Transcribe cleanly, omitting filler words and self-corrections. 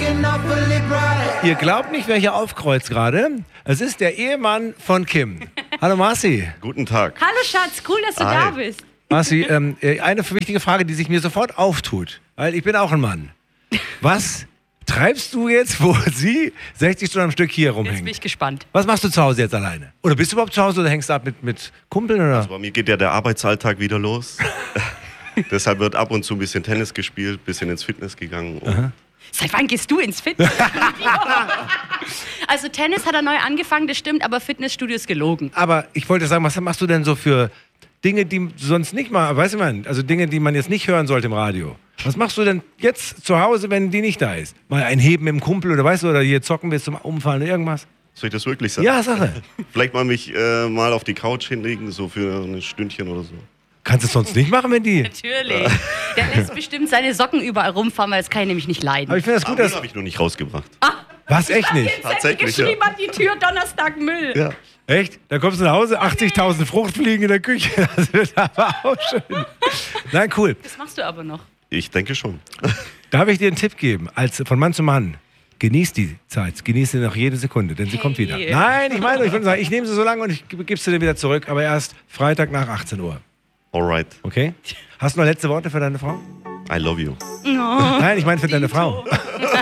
Ihr glaubt nicht, wer hier aufkreuzt gerade. Es ist der Ehemann von Kim. Hallo Marci. Guten Tag. Hallo Schatz, cool, dass du Hi. da bist. Marci, eine wichtige Frage, die sich mir sofort auftut. Weil ich bin auch ein Mann. Was treibst du jetzt, wo sie 60 Stunden am Stück hier Jetzt bin rumhängt? ich gespannt. Was machst du zu Hause jetzt alleine? Oder bist du überhaupt zu Hause oder hängst du ab mit Kumpeln? Oder? Also bei mir geht ja der Arbeitsalltag wieder los. Deshalb wird ab und zu ein bisschen Tennis gespielt, ein bisschen ins Fitness gegangen. Und Seit wann gehst du ins Fitness? Also Tennis hat er neu angefangen, das stimmt, aber Fitnessstudio ist gelogen. Aber ich wollte sagen, was machst du denn so für Dinge, die du sonst nicht mal, weißt du man, also Dinge, die man jetzt nicht hören sollte im Radio. Was machst du denn jetzt zu Hause, wenn die nicht da ist? Mal ein Heben im Kumpel oder weißt du, oder hier zocken bis zum Umfallen oder irgendwas? soll ich das wirklich sagen? Ja, Sache. Vielleicht mal mich mal auf die Couch hinlegen, so für ein Stündchen oder so. Kannst du es sonst nicht machen, wenn die... Natürlich. Der lässt bestimmt seine Socken überall rumfahren, weil das kann ich nämlich nicht leiden. Aber ich finde das gut, Müll dass... habe ich noch nicht rausgebracht. Was, echt nicht? Tatsächlich, ja. geschrieben an die Tür, Donnerstag Müll. Ja. Echt? Da kommst du nach Hause, 80.000 Fruchtfliegen in der Küche. Das wird aber auch schön. Nein, cool. Das machst du aber noch. Ich denke schon. Darf ich dir einen Tipp geben, als von Mann zu Mann? Genieß die Zeit, genieß sie noch jede Sekunde, denn sie kommt wieder. Nein, ich meine, ich würde sagen, ich nehme sie so lange und ich gebe sie dir wieder zurück, aber erst Freitag nach 18 Uhr. Alright. Okay? Hast du noch letzte Worte für deine Frau? I love you. Nein, ich meine für deine Frau.